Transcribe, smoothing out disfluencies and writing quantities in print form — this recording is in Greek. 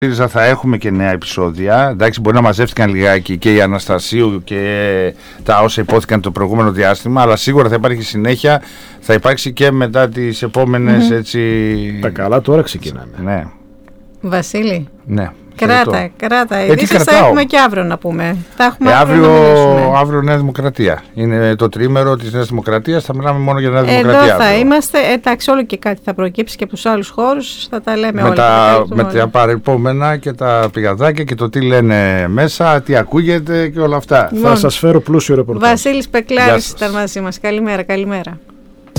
θα έχουμε και νέα επεισόδια. Εντάξει, μπορεί να μαζεύτηκαν λιγάκι και η Αναστασίου και τα όσα υπόθηκαν το προηγούμενο διάστημα, αλλά σίγουρα θα υπάρχει συνέχεια. Θα υπάρξει και μετά τις επόμενες έτσι. Τα καλά τώρα ξεκινάμε. Ναι. Βασίλη. Ναι. Κράτα. Ειδήσεις θα έχουμε και αύριο να πούμε. Θα έχουμε αύριο Νέα Δημοκρατία. Είναι το τρίμερο της Νέας Δημοκρατίας. Θα μιλάμε μόνο για Νέα Δημοκρατία. Εδώ θα είμαστε. Εντάξει, όλο και κάτι θα προκύψει και από τους άλλους χώρους. Θα τα λέμε όλα. Με τα παρεπόμενα και τα πηγαδάκια και το τι λένε μέσα, τι ακούγεται και όλα αυτά. Θα σας φέρω πλούσιο ρεπορτάζ. Βασίλης Πεκλάρης ήταν μαζί μας. Καλημέρα.